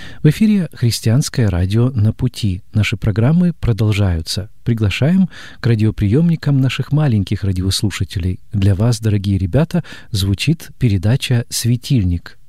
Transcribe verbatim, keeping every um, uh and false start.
В эфире «Христианское радио на пути». Наши программы продолжаются. Приглашаем к радиоприемникам наших маленьких радиослушателей. Для вас, дорогие ребята, звучит передача «Светильник».